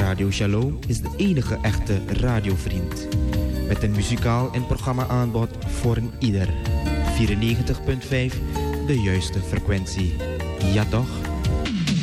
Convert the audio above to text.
Radio Shalom is de enige echte radiovriend. Met een muzikaal en programma aanbod voor een ieder. 94.5, de juiste frequentie. Ja toch?